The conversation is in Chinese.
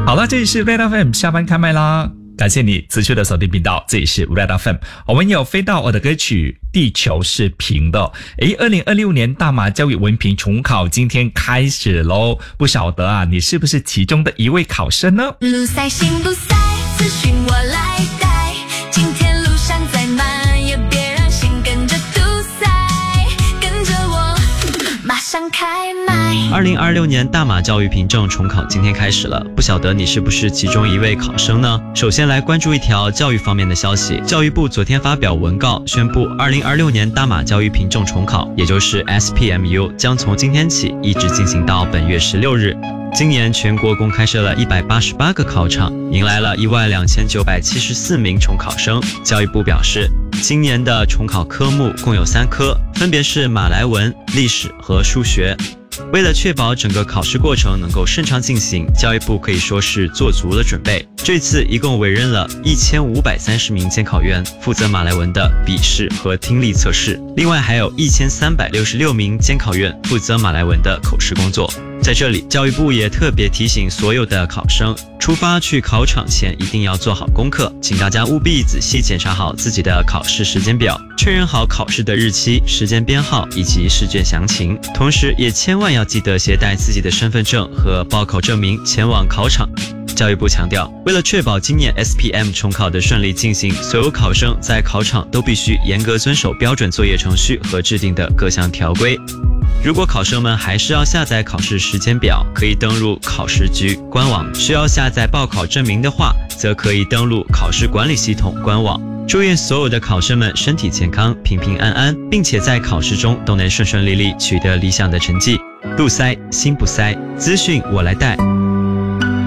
好了，这里是 Red FM 下班开麦啦，感谢你持续的锁定频道，这里是 Red FM。我们有飞到我的歌曲《地球是平的》。2026年大马教育文凭重考今天开始咯，不晓得啊，你是不是其中的一位考生呢？ 路塞行不塞，资讯我来带。今天路上再慢，也别让心跟着堵塞，跟着我马上开麦。 2026年大马教育凭证重考今天开始了，不晓得你是不是其中一位考生呢？首先来关注一条教育方面的消息，教育部昨天发表文告，宣布2026年大马教育凭证重考，也就是 SPMU 将从今天起一直进行到本月16日。今年全国共开设了188个考场，迎来了12974名重考生。教育部表示，今年的重考科目共有3科，分别是马来文、历史和数学。为了确保整个考试过程能够顺畅进行，教育部可以说是做足了准备。这次一共委任了1530名监考员，负责马来文的笔试和听力测试，另外还有1366名监考员负责马来文的口试工作。在这里，教育部也特别提醒所有的考生，出发去考场前一定要做好功课，请大家务必仔细检查好自己的考试时间表，确认好考试的日期、时间编号以及试卷详情，同时也千万要记得携带自己的身份证和报考证明前往考场。教育部强调，为了确保今年 SPM 重考的顺利进行，所有考生在考场都必须严格遵守标准作业程序和制定的各项条规。如果考生们还是要下载考试时间表，可以登录考试局官网；需要下载报考证明的话，则可以登录考试管理系统官网。祝愿所有的考生们身体健康、平平安安，并且在考试中都能顺顺利利取得理想的成绩。路塞心不塞，资讯我来带。